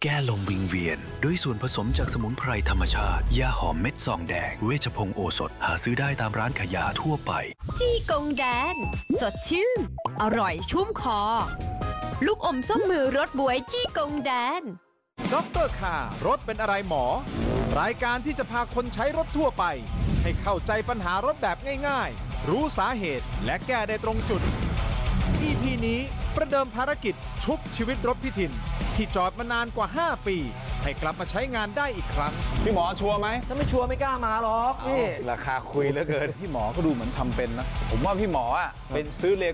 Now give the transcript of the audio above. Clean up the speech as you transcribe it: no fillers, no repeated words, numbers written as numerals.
แก้ลมวิงเวียนด้วยส่วนผสมจากสมุนไพรธรรมชาติยาหอมเม็ดซองแดงเวชพงศ์โอสถหาซื้อได้ตามร้านขายยาทั่วไปจี้กงแดนสดชื่นอร่อยชุ่มคอลูกอมส้มมือรสบวยจี้กงแดนด็อกเตอร์ข่ารถเป็นอะไรหมอรายการที่จะพาคนใช้รถทั่วไปให้เข้าใจปัญหารถแบบง่ายๆรู้สาเหตุและแก้ได้ตรงจุด EP นี้ประเดิมภารกิจชุบชีวิตรถพิทินที่จอดมานานกว่า5ปีให้กลับมาใช้งานได้อีกครั้งพี่หมอชัวร์ไหมถ้าไม่ชัวร์ไม่กล้ามาหรอกนี่ราคาคุยเหลือเกินพี่หมอก็ดูเหมือนทำเป็นนะผมว่าพี่หมออ่ะเป็นซื้อเล